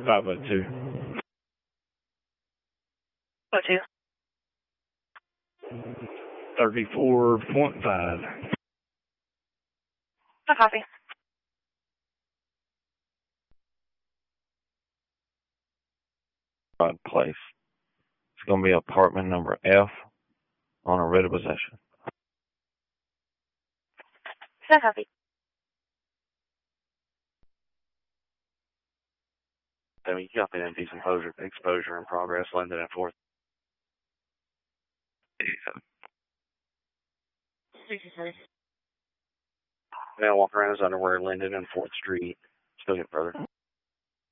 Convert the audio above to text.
502. 2. 34.5. No copy. Right place. It's going to be apartment number F on a writ of possession. No copy. I mean, you got the indecent exposure in progress, Linden and 4th. Man walking around his underwear, Linden and 4th Street. Still get further.